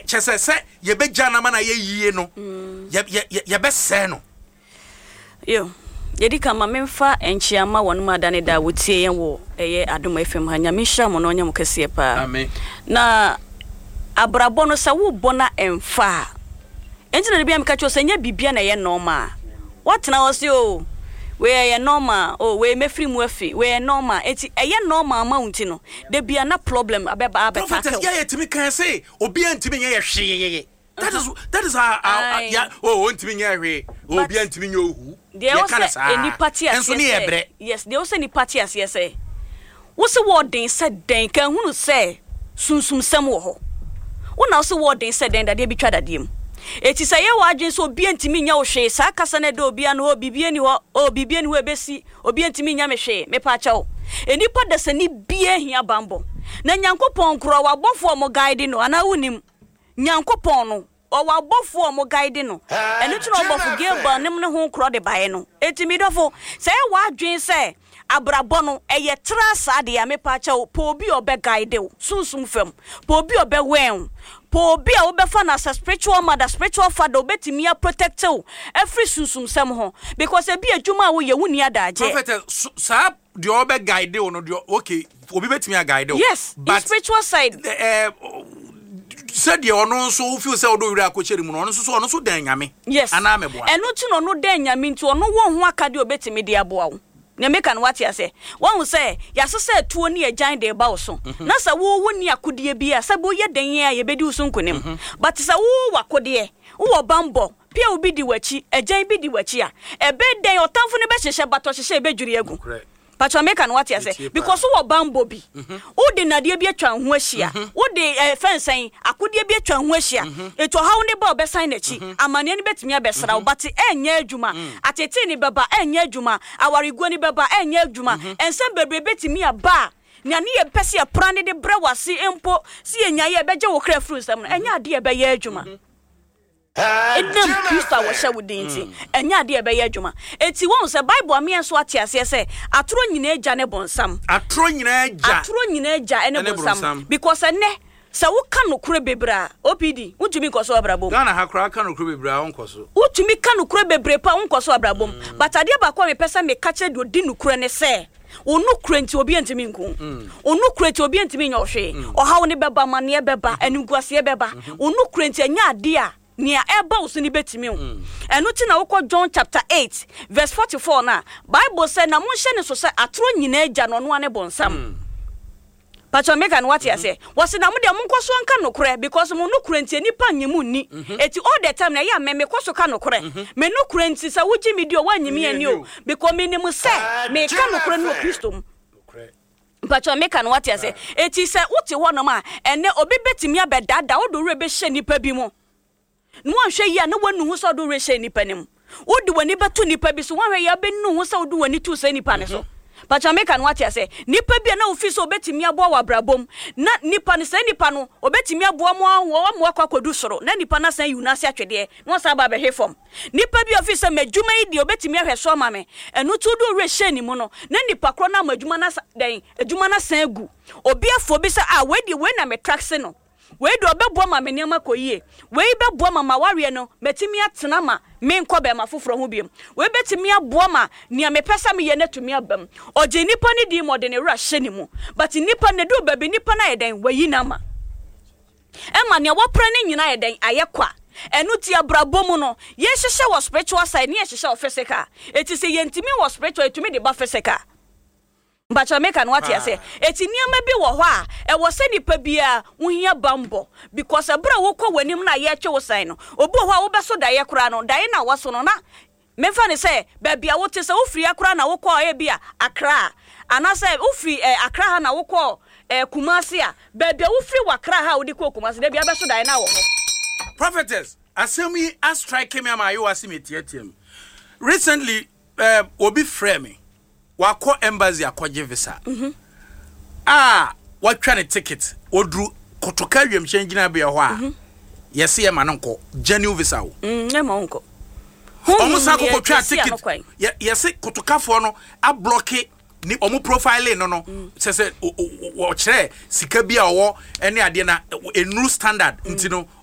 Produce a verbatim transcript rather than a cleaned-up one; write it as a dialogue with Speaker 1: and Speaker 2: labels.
Speaker 1: chese se ye be jana ma na ye yie no ye ye ye be se no
Speaker 2: yo yedi kama memfa enchiama wonu madane da wotie yen wo eye Adom F M ha nyame hira mo no nyam kese pa
Speaker 1: amen
Speaker 2: na abrabo no sa wo bona emfa entina bia meka cho senya bibia na ye normal watena wo se o we ye normal o we mefiri mu afi we normal eti eye normal amount no de bia na problem abeba abeta
Speaker 1: prophet ya yetimi kan say obi antimi ye hwe that is that is our, our yeah oh antimi ye hwe obi antimi ye ohu
Speaker 2: they also any party as yes they also any party as yes say wo se wording said den kan hunu say sunsum sam wo ho wo na wo se wording said den da de bi twa dadiem eti say ye wadwen so obi antimi nya wo hwe sa kasa na de obi an ho bibie ni ho o bibie ni ho ebesi obi antimi nya me hwe me pa cha wo eni pa da sani bie hia bambo na nyankopon kro wa bofo mo guide no ana wunim nyankopon no o wa bofo mo guide no eni tu no bofo geba nim ne ho kro de bae no eti mi dofo say wadwen say abrabo no eye trasa de ya me pa cha wo po obi obe guide wo sunsum fam po obi obe wen po bi a obefa na spiritual mother spiritual father obetimi a protect you every susum sem ho because e bi adwuma wo ye wuni adaje
Speaker 1: prophet sa the obe guide no the okay obi betimi a guide
Speaker 2: yes but spiritual side
Speaker 1: eh said the ono so feel say odo wura akochere mu no ono so ono so dan nyame
Speaker 2: yes
Speaker 1: ana meboa
Speaker 2: eno ti no no dan nyame nti ono wo ho akade obetimi de aboa wo ne make an what ya say one say ya so say tuo ni agyan de ba wo so na sa wo wo ni akodie bia sa bo ye dan ya ye bedi wo so nkonem but sa wo wakodie wo bambo pia obi di wachi agyan bi di wachi a ebe dan otamfo ne be hyehye bato hyehye be dwuri egu pacho make an what ya say because wo bambo bi wo de nade bi atwa ho ahia wo de fensen akodie bi atwa ho ahia eto hawo ne ba obesan na chi amane ne betimi abesra but enya adwuma atete ni baba enya adwuma awariguo ni baba enya adwuma ensem bebre betimi aba na ne ye pese ya prane de brewase empo si enya ye beje wo kra fruit sam enya ade ye be ye adwuma Edem Christa wo hye wudinti enya ade e be ye adwuma eti won se bible ame enso ate ase se atoro nyina agya ne bonsam
Speaker 1: atoro nyina agya
Speaker 2: atoro nyina agya ene bonsam because ene se wo ka no kure bebra O P D utumi koso abrabom
Speaker 1: Ghana ha kura ka no kure bebra won koso
Speaker 2: utumi ka no kure bebre pa won koso abrabom but ade ba kwa me pesa me ka che de odi no kure ne se onu krenti obi antimi nku onu krenti obi antimi nya ohwe ohawo ne beba mane beba anuguase beba onu krenti anya ade a nia eba usuni betimi o enu ti na wokọ John chapter eight verse forty-four na Bible say na monhye ne so say atoro nyina agya no no ane bonsam pacho make an what you say was na mo de monkoso anka no kure because mo no kure nti enipa nyimu ni eti all the time na ya me me koso ka no kure me no kure nti sa wuji mi di o wanyimi ani o because me ni mo say me ka no kure no Kristo pacho make an what you say eti say wuti ho no ma ene obi betimi abedada wo do re be hye nipa bi mo no anhwe ya na wanu hu so do re hye nipa nim wo do wani beto nipa bi so wanhwe ya be nu hu so do wani tu se nipa ne so pacha make an what you say nipa bia na ofi so obetimi aboa wa brabom na nipa ne se nipa no obetimi aboa mo wo mo akwakodu soro na nipa na san yunase atwede no sa ba be hwefom nipa bia ofi se madwuma yi di obetimi ahweso ma me enu tu do re hye ni mu no na nipa kro na madwuma na den adwuma na san gu obi afo bi se ah we di we na me traxe no we do obeboa ma me niam akoyie we beboa ma ma ware no metimi atena ma me nkọ be ma foforo ho biem we betimi aboa ma nia me pesa me ye natumi abam oje nipa ne di mo de ne ra hye ni mu but nipa ne do baby nipa na yeden wayi na ma e ma ne wopra ne nyina yeden ayekwa enu ti abrabom no ye hyehye wo spiritual side ne ye hyehye wo physical eti se ye ntimi wo spiritual etumi de ba physical Bacha make an what you say. Eti niam bi wo ho a e wo se nipa bia wo hia bambo because abra wo kọ wanim na ye twe wo sign no obi ho a wo beso da ye kura no da ye na wo so no na mefa ne say ba bia wo te se wo firi akura na wo kọ ye bia akra ana say wo firi akra ha na wo kọ Kumasi a ba bia wo firi wakra ha wo di kọ Kumasi da bia beso da ye na wo ho
Speaker 1: prophetess asemi a strike me am ayo asimeti atem recently uh, obi frame me wako embassy akwaje visa mhm ah watwa ne ticket odru kotoka wiem changina be ho a yesi e manonko genuine visa wo
Speaker 2: mm e manonko
Speaker 1: omo sa ko twa ticket yesi kotoka fo no a block ni omo profile no no se se wo kire sika bia wo ene ade na enu standard ntino